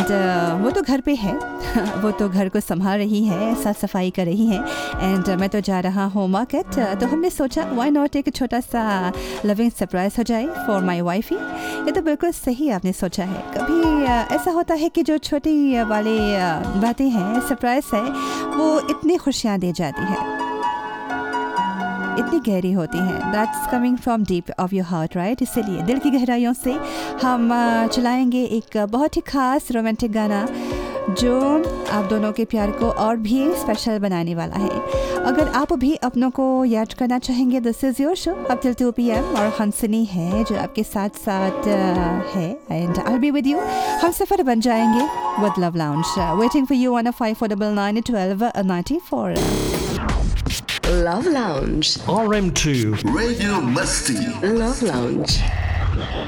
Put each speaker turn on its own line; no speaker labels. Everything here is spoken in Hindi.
एंड वो तो घर पे है वो तो घर को संभाल रही है, साफ सफाई कर रही है एंड मैं तो जा रहा हूँ मार्केट। तो हमने सोचा व्हाई नॉट एक छोटा सा लविंग सरप्राइज हो जाए फॉर माय वाइफी। ये तो बिल्कुल सही आपने सोचा है। कभी ऐसा होता है कि जो छोटी वाली बातें हैं, सरप्राइज है, वो इतनी खुशियाँ दे जाती है, इतनी गहरी होती है। That's coming from deep of your heart, right? इसीलिए दिल की गहराइयों से हम चलाएंगे एक बहुत ही खास रोमांटिक गाना जो आप दोनों के प्यार को और भी स्पेशल बनाने वाला है। अगर आप भी अपनों को याद करना चाहेंगे, this is your show up till 2 PM और हंसनी है जो आपके साथ साथ है and I will be with you. हम सफ़र बन जाएंगे with love lounge, waiting for you on 54991294।
Love Lounge.
RM2
Radio Musty.
Love Lounge.